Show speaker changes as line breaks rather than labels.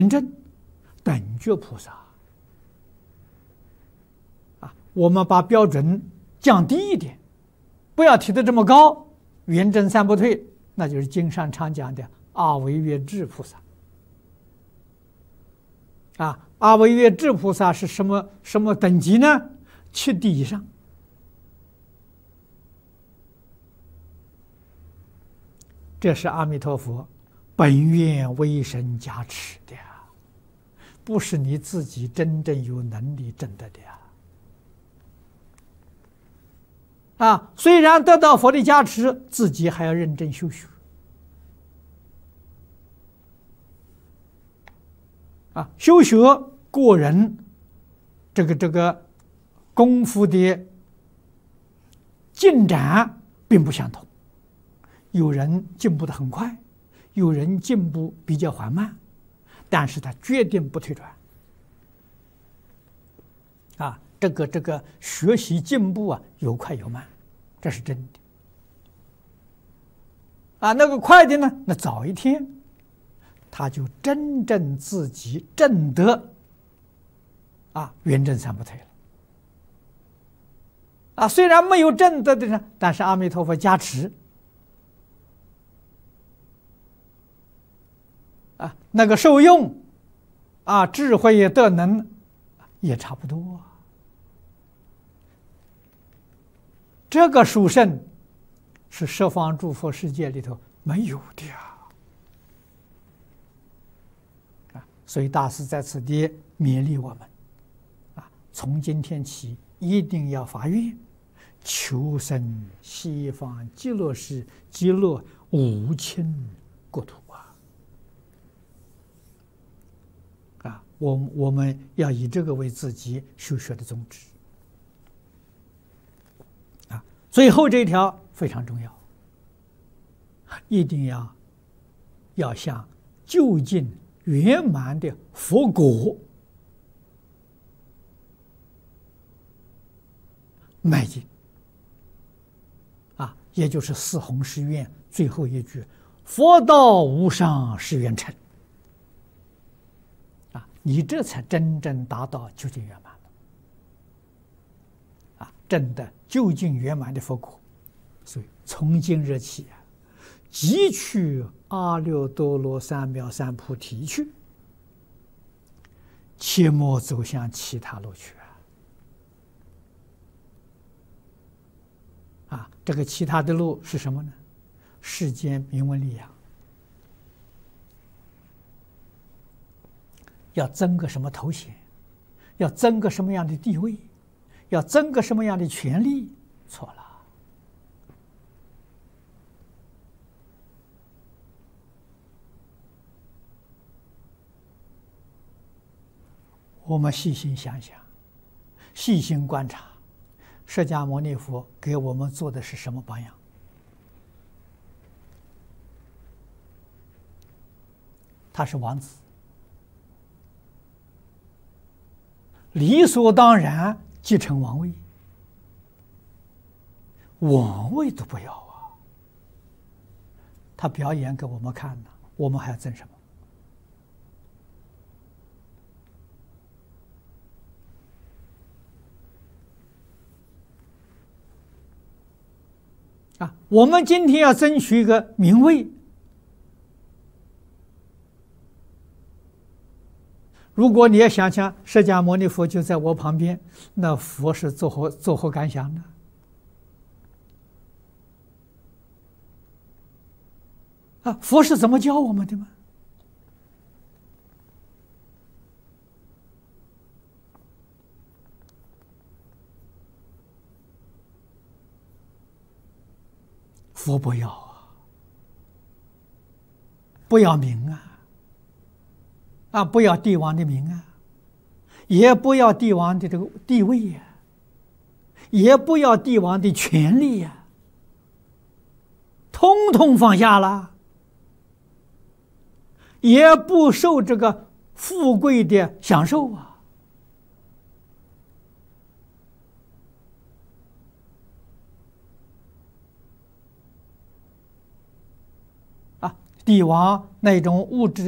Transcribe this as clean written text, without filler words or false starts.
正等觉菩萨我们把标准降低一点，不要提得这么高。圆正三不退，那就是经上常讲的阿惟越致菩萨。阿惟越致菩萨是什么等级呢？7地以上。这是阿弥陀佛本愿威神加持的呀，不是你自己真正有能力证得的呀。虽然得到佛的加持，自己还要认真修学修学个人这个功夫的进展并不相同，有人进步得很快，有人进步比较缓慢，但是他决定不退转这个学习进步有快有慢，这是真的那个快的呢，那早一天他就真正自己证得圆正三不退了虽然没有证得的人，但是阿弥陀佛加持那个受用智慧也德能也差不多这个殊胜是十方诸佛世界里头没有的所以大师在此地勉励我们从今天起一定要发愿求生西方极乐世极乐无亲国土我们要以这个为自己修学的宗旨最后这一条非常重要，一定要向究竟圆满的佛果迈进也就是四弘誓愿最后一句佛道无上誓愿成你这才真正达到究竟圆满了真的究竟圆满的佛果。所以从今日起即去阿耨多罗三藐三菩提去，切莫走向其他路去这个其他的路是什么呢？世间名闻利养，要争个什么头衔，要争个什么样的地位，要争个什么样的权利，错了。我们细心想想，细心观察，释迦牟尼佛给我们做的是什么榜样？他是王子，理所当然继承王位，王位都不要他表演给我们看呢，我们还要争什么？我们今天要争取一个名位，如果你也想想释迦牟尼佛就在我旁边，那佛是作何感想呢？佛是怎么教我们的吗？佛不要不要名不要帝王的名也不要帝王的这个地位也不要帝王的权利通通放下了，也不受这个富贵的享受帝王那种物质